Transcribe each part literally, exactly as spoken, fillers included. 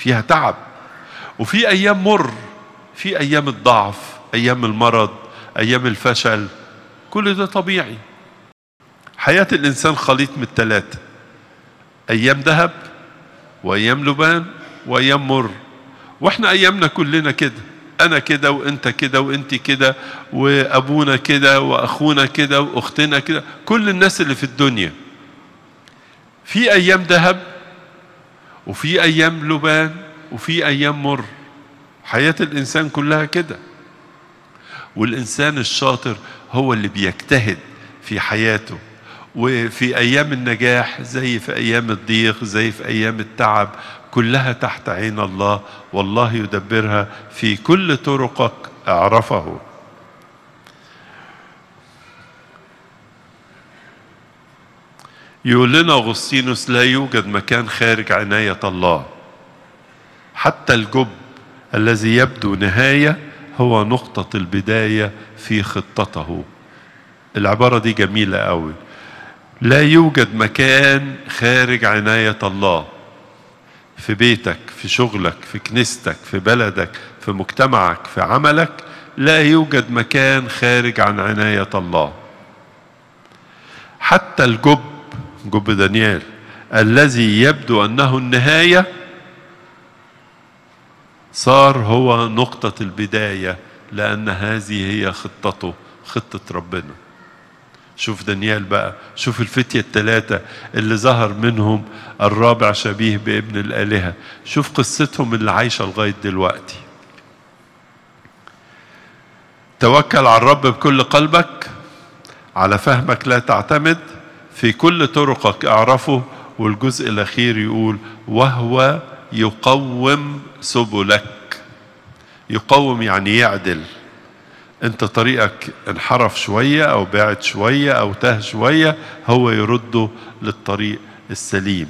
فيها تعب، وفي أيام مر، في أيام الضعف، أيام المرض، أيام الفشل، كل ده طبيعي. حياة الإنسان خليط من الثلاثة، أيام ذهب وأيام لبان وأيام مر. وإحنا أيامنا كلنا كده، أنا كده وإنت كده وإنت كده وأبونا كده وأخونا كده وأختنا كده، كل الناس اللي في الدنيا في أيام ذهب وفي أيام لبان وفي أيام مر. حياة الإنسان كلها كده. والإنسان الشاطر هو اللي بيجتهد في حياته، وفي أيام النجاح زي في أيام الضيق زي في أيام التعب، كلها تحت عين الله، والله يدبرها في كل طرقك اعرفه. يقول لنا أغسطينوس: لا يوجد مكان خارج عناية الله، حتى الجب الذي يبدو نهاية هو نقطة البداية في خطته. العبارة دي جميلة قوي. لا يوجد مكان خارج عناية الله، في بيتك، في شغلك، في كنيستك، في بلدك، في مجتمعك، في عملك، لا يوجد مكان خارج عن عناية الله. حتى الجب، جب دانيال، الذي يبدو أنه النهاية صار هو نقطة البداية، لأن هذه هي خطته، خطة ربنا. شوف دانيال بقى، شوف الفتية الثلاثة اللي ظهر منهم الرابع شبيه بابن الآلهة، شوف قصتهم اللي عايشة لغاية دلوقتي. توكل على الرب بكل قلبك، على فهمك لا تعتمد، في كل طرقك اعرفه. والجزء الأخير يقول: وهو يقوم سبلك. يقوم يعني يعدل. انت طريقك انحرف شوية او بعد شوية او تاه شوية، هو يرده للطريق السليم.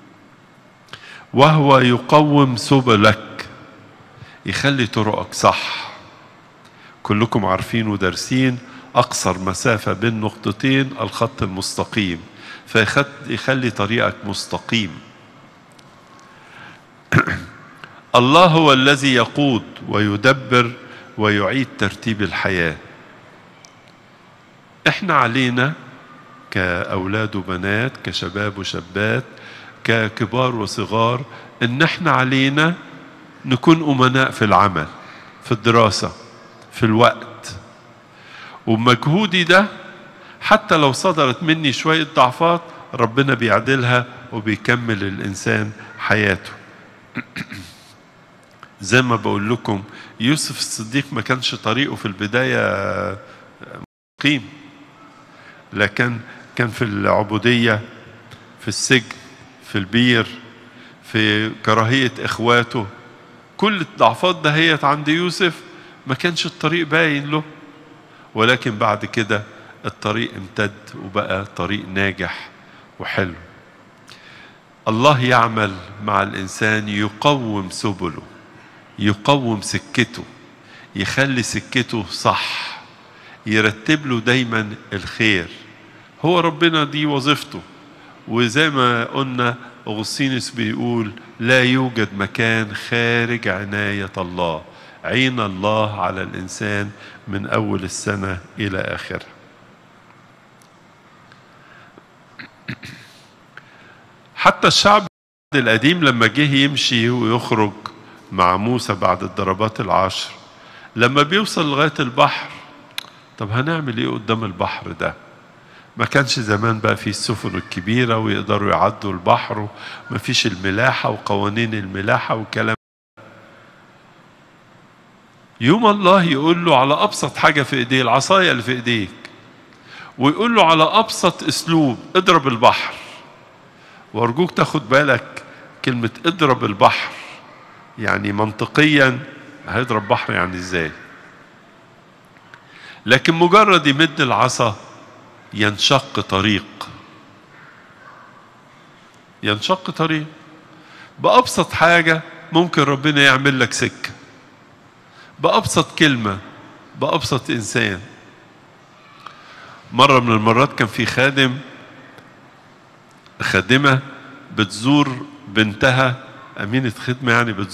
وهو يقوم سبلك، يخلي طرقك صح. كلكم عارفين ودارسين اقصر مسافة بين نقطتين الخط المستقيم، فيخلي طريقك مستقيم. الله هو الذي يقود ويدبر ويعيد ترتيب الحياة. احنا علينا كأولاد وبنات، كشباب وشابات، ككبار وصغار، ان احنا علينا نكون أمناء في العمل، في الدراسة، في الوقت. ومجهودي ده حتى لو صدرت مني شوية ضعفات، ربنا بيعدلها وبيكمل الإنسان حياته. زي ما بقول لكم، يوسف الصديق ما كانش طريقه في البداية مقيم، لكن كان في العبودية، في السجن، في البير، في كراهية إخواته. كل الضعفات دهيت عند يوسف ما كانش الطريق باين له، ولكن بعد كده الطريق امتد وبقى طريق ناجح وحلو. الله يعمل مع الإنسان، يقوم سبله، يقوم سكته، يخلي سكته صح، يرتب له دايما الخير. هو ربنا دي وظيفته. وزي ما قلنا أغسطينوس بيقول: لا يوجد مكان خارج عناية الله. عين الله على الإنسان من أول السنة إلى آخرها. حتى الشعب القديم لما جه يمشي ويخرج مع موسى بعد الضربات العشر، لما بيوصل لغاية البحر، طب هنعمل ايه قدام البحر ده؟ ما كانش زمان بقى فيه السفن الكبيرة ويقدروا يعدوا البحر، وما فيش الملاحة وقوانين الملاحة والكلام. يوم الله يقول له على أبسط حاجة في إيديه، العصاية اللي في إيديك، ويقول له على أبسط أسلوب: اضرب البحر. وأرجوك تاخد بالك، كلمة اضرب البحر يعني منطقيا هيضرب بحر يعني ازاي؟ لكن مجرد يمد العصا ينشق طريق، ينشق طريق. بأبسط حاجة ممكن ربنا يعمل لك سكة، بأبسط كلمة، بأبسط إنسان. مرة من المرات كان في خادم خادمة بتزور بنتها أمينة خدمة يعني